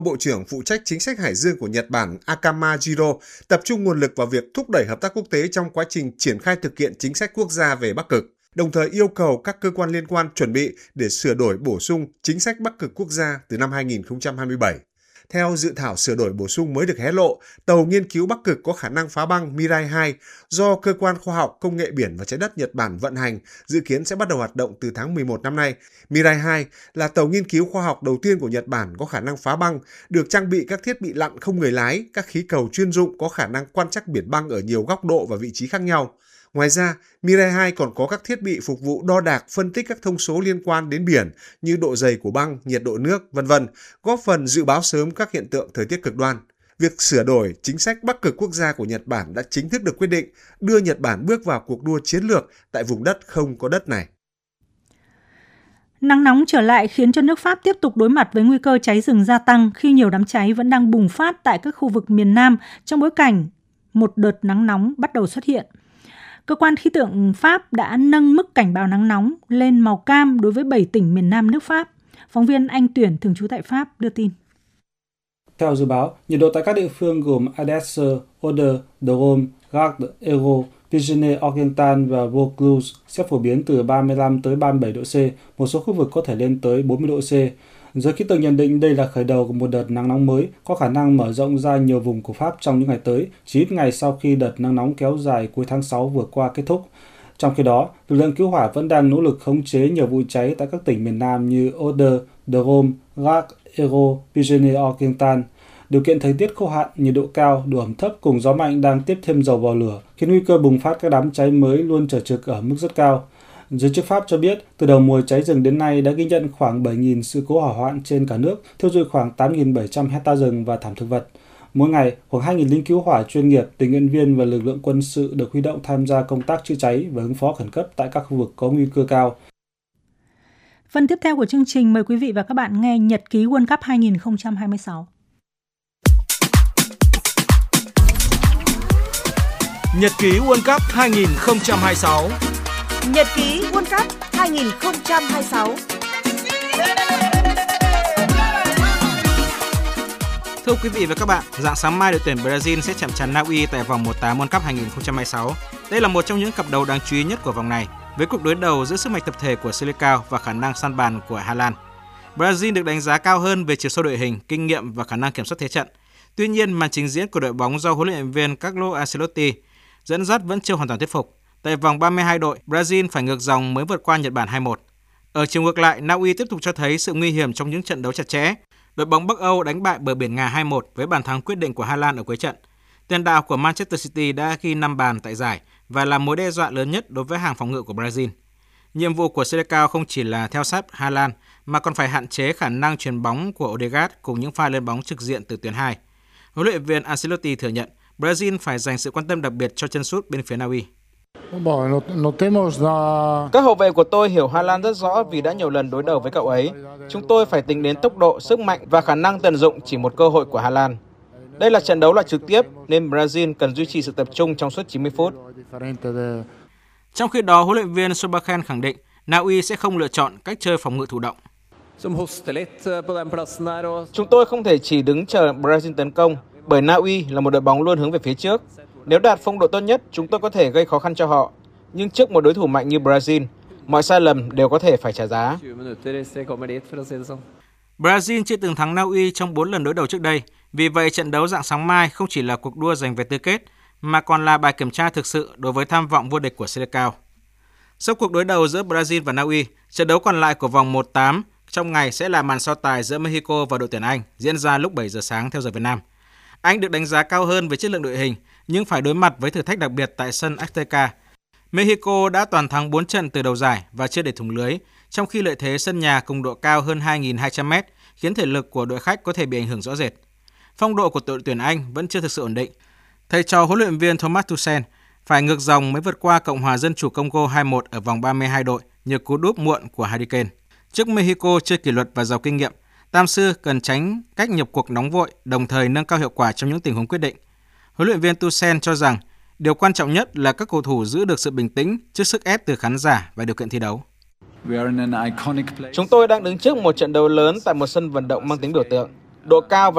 Bộ trưởng phụ trách chính sách Hải dương của Nhật Bản Akama Jiro tập trung nguồn lực vào việc thúc đẩy hợp tác quốc tế trong quá trình triển khai thực hiện chính sách quốc gia về Bắc Cực, đồng thời yêu cầu các cơ quan liên quan chuẩn bị để sửa đổi bổ sung chính sách Bắc Cực quốc gia từ năm 2027. Theo dự thảo sửa đổi bổ sung mới được hé lộ, tàu nghiên cứu Bắc Cực có khả năng phá băng Mirai 2 do Cơ quan Khoa học Công nghệ Biển và Trái đất Nhật Bản vận hành dự kiến sẽ bắt đầu hoạt động từ tháng 11 năm nay. Mirai 2 là tàu nghiên cứu khoa học đầu tiên của Nhật Bản có khả năng phá băng, được trang bị các thiết bị lặn không người lái, các khí cầu chuyên dụng có khả năng quan trắc biển băng ở nhiều góc độ và vị trí khác nhau. Ngoài ra, Mirai 2 còn có các thiết bị phục vụ đo đạc, phân tích các thông số liên quan đến biển như độ dày của băng, nhiệt độ nước, v.v., góp phần dự báo sớm các hiện tượng thời tiết cực đoan. Việc sửa đổi chính sách Bắc Cực quốc gia của Nhật Bản đã chính thức được quyết định, đưa Nhật Bản bước vào cuộc đua chiến lược tại vùng đất không có đất này. Nắng nóng trở lại khiến cho nước Pháp tiếp tục đối mặt với nguy cơ cháy rừng gia tăng khi nhiều đám cháy vẫn đang bùng phát tại các khu vực miền Nam trong bối cảnh một đợt nắng nóng bắt đầu xuất hiện. Cơ quan khí tượng Pháp đã nâng mức cảnh báo nắng nóng lên màu cam đối với 7 tỉnh miền Nam nước Pháp. Phóng viên Anh Tuyển thường trú tại Pháp đưa tin. Theo dự báo, nhiệt độ tại các địa phương gồm Ardèche, Aude, Drôme, Gard, Hérault, Pyrénées-Orientales và Vaucluse sẽ phổ biến từ 35 tới 37 độ C, một số khu vực có thể lên tới 40 độ C. Giới khí tượng nhận định đây là khởi đầu của một đợt nắng nóng mới, có khả năng mở rộng ra nhiều vùng của Pháp trong những ngày tới, chỉ ít ngày sau khi đợt nắng nóng kéo dài cuối tháng 6 vừa qua kết thúc. Trong khi đó, lực lượng cứu hỏa vẫn đang nỗ lực khống chế nhiều vụ cháy tại các tỉnh miền Nam như Aude, Drôme, Gard, Hérault, Pyrénées-Orientales. Điều kiện thời tiết khô hạn, nhiệt độ cao, độ ẩm thấp cùng gió mạnh đang tiếp thêm dầu vào lửa, khiến nguy cơ bùng phát các đám cháy mới luôn trở trực ở mức rất cao. Giới chức Pháp cho biết, từ đầu mùa cháy rừng đến nay đã ghi nhận khoảng 7.000 sự cố hỏa hoạn trên cả nước, thiêu rụi khoảng 8.700 hecta rừng và thảm thực vật. Mỗi ngày, khoảng 2.000 lính cứu hỏa chuyên nghiệp, tình nguyện viên và lực lượng quân sự được huy động tham gia công tác chữa cháy và ứng phó khẩn cấp tại các khu vực có nguy cơ cao. Phần tiếp theo của chương trình mời quý vị và các bạn nghe Nhật ký World Cup 2026. Nhật ký World Cup 2026. Nhật ký World Cup 2026. Thưa quý vị và các bạn, rạng sáng mai đội tuyển Brazil sẽ chạm trán Na Uy tại vòng 1/8 World Cup 2026. Đây là một trong những cặp đấu đáng chú ý nhất của vòng này, với cuộc đối đầu giữa sức mạnh tập thể của Selecao và khả năng săn bàn của Hà Lan. Brazil được đánh giá cao hơn về chiều sâu đội hình, kinh nghiệm và khả năng kiểm soát thế trận. Tuy nhiên, màn trình diễn của đội bóng do huấn luyện viên Carlo Ancelotti dẫn dắt vẫn chưa hoàn toàn thuyết phục. Tại vòng 32 đội, Brazil phải ngược dòng mới vượt qua Nhật Bản 2-1. Ở chiều ngược lại, Na Uy tiếp tục cho thấy sự nguy hiểm trong những trận đấu chặt chẽ. Đội bóng Bắc Âu đánh bại bờ biển Ngà 2-1 với bàn thắng quyết định của Hà Lan ở cuối trận. Tiền đạo của Manchester City đã ghi 5 bàn tại giải và là mối đe dọa lớn nhất đối với hàng phòng ngự của Brazil. Nhiệm vụ của Selecao không chỉ là theo sát Hà Lan mà còn phải hạn chế khả năng chuyền bóng của Odegaard cùng những pha lên bóng trực diện từ tuyến 2. Huấn luyện viên Ancelotti thừa nhận Brazil phải dành sự quan tâm đặc biệt cho chân sút bên phía Na Uy. Các hậu vệ của tôi hiểu Hà Lan rất rõ vì đã nhiều lần đối đầu với cậu ấy. Chúng tôi phải tính đến tốc độ, sức mạnh và khả năng tận dụng chỉ một cơ hội của Hà Lan. Đây là trận đấu là trực tiếp nên Brazil cần duy trì sự tập trung trong suốt 90 phút. Trong khi đó, huấn luyện viên Solbakken khẳng định Na Uy sẽ không lựa chọn cách chơi phòng ngự thụ động. Chúng tôi không thể chỉ đứng chờ Brazil tấn công bởi Na Uy là một đội bóng luôn hướng về phía trước. Nếu đạt phong độ tốt nhất, chúng tôi có thể gây khó khăn cho họ. Nhưng trước một đối thủ mạnh như Brazil, mọi sai lầm đều có thể phải trả giá. Brazil chưa từng thắng Na Uy trong 4 lần đối đầu trước đây. Vì vậy, trận đấu rạng sáng mai không chỉ là cuộc đua giành về tứ kết, mà còn là bài kiểm tra thực sự đối với tham vọng vô địch của Selecao. Sau cuộc đối đầu giữa Brazil và Na Uy, trận đấu còn lại của vòng 1/8 trong ngày sẽ là màn so tài giữa Mexico và đội tuyển Anh, diễn ra lúc 7 giờ sáng theo giờ Việt Nam. Anh được đánh giá cao hơn về chất lượng đội hình, nhưng phải đối mặt với thử thách đặc biệt tại sân Azteca. Mexico đã toàn thắng 4 trận từ đầu giải và chưa để thủng lưới, trong khi lợi thế sân nhà cùng độ cao hơn 2.200m khiến thể lực của đội khách có thể bị ảnh hưởng rõ rệt. Phong độ của đội tuyển Anh vẫn chưa thực sự ổn định. Thầy trò huấn luyện viên Thomas Tuchel phải ngược dòng mới vượt qua Cộng hòa Dân chủ Congo 2-1 ở vòng 32 đội nhờ cú đúp muộn của Harry Kane. Trước Mexico chưa kỷ luật và giàu kinh nghiệm, Tam sư cần tránh cách nhập cuộc nóng vội, đồng thời nâng cao hiệu quả trong những tình huống quyết định. Huấn luyện viên Tuchel cho rằng điều quan trọng nhất là các cầu thủ giữ được sự bình tĩnh trước sức ép từ khán giả và điều kiện thi đấu. Chúng tôi đang đứng trước một trận đấu lớn tại một sân vận động mang tính biểu tượng. Độ cao và